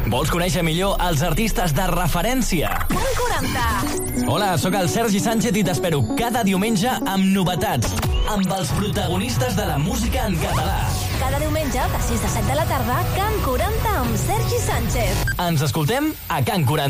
Vols conèixer millor els artistes de referència? Can 40. Hola, sóc el Sergi Sánchez i t'espero cada diumenge amb novetats, amb els protagonistes de la música en català. Cada diumenge, de 6 a 7 de la tarda, Can 40 amb Sergi Sánchez. Ens escoltem a Can 40.